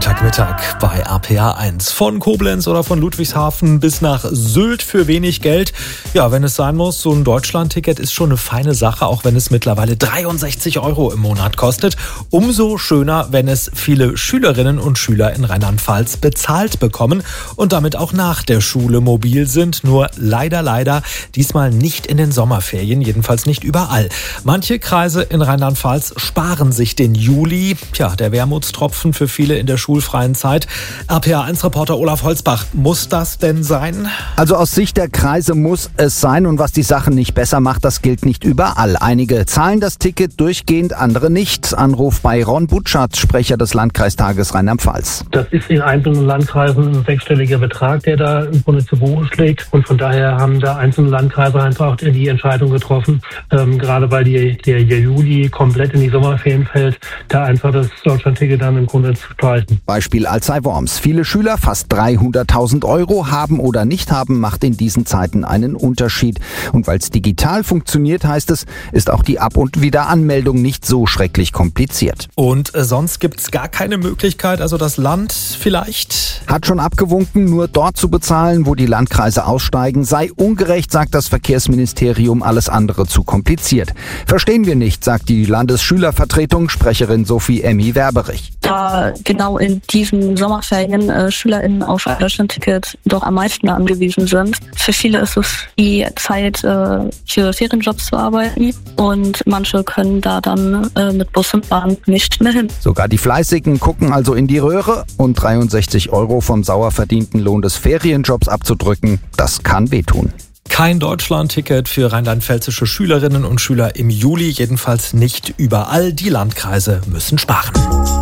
Freitagmittag bei RPA1. Von Koblenz oder von Ludwigshafen bis nach Sylt für wenig Geld. Ja, wenn es sein muss, so ein Deutschland-Ticket ist schon eine feine Sache, auch wenn es mittlerweile 63 € im Monat kostet. Umso schöner, wenn es viele Schülerinnen und Schüler in Rheinland-Pfalz bezahlt bekommen und damit auch nach der Schule mobil sind. Nur leider diesmal nicht in den Sommerferien, jedenfalls nicht überall. Manche Kreise in Rheinland-Pfalz sparen sich den Juli. Tja, der Wermutstropfen für viele in der schulfreien Zeit. RPA1-Reporter Olaf Holzbach, muss das denn sein? Also aus Sicht der Kreise muss es sein, und was die Sache nicht besser macht, das gilt nicht überall. Einige zahlen das Ticket durchgehend, andere nicht. Anruf bei Ron Butschert, Sprecher des Landkreistages Rheinland-Pfalz. Das ist in einzelnen Landkreisen ein sechsstelliger Betrag, der da im Grunde zu Buche schlägt, und von daher haben da einzelne Landkreise einfach die Entscheidung getroffen, gerade weil der Juli komplett in die Sommerferien fällt, da einfach das Deutschlandticket dann im Grunde zu streichen. Beispiel Alzey-Worms. Viele Schüler, fast 300.000 € haben oder nicht haben, macht in diesen Zeiten einen Unterschied. Und weil es digital funktioniert, heißt es, ist auch die Ab- und Wiederanmeldung nicht so schrecklich kompliziert. Und sonst gibt es gar keine Möglichkeit, also das Land vielleicht? Hat schon abgewunken, nur dort zu bezahlen, wo die Landkreise aussteigen, sei ungerecht, sagt das Verkehrsministerium, alles andere zu kompliziert. Verstehen wir nicht, sagt die Landesschülervertretung, Sprecherin Sophie Emmy Werberich. Da genau in diesen Sommerferien SchülerInnen auf ein Deutschlandticket doch am meisten angewiesen sind. Für viele ist es die Zeit, für Ferienjobs zu arbeiten, und manche können da dann mit Bus und Bahn nicht mehr hin. Sogar die Fleißigen gucken also in die Röhre, und 63 € vom sauer verdienten Lohn des Ferienjobs abzudrücken, das kann wehtun. Kein Deutschland-Ticket für rheinland-pfälzische Schülerinnen und Schüler im Juli, jedenfalls nicht überall. Die Landkreise müssen sparen.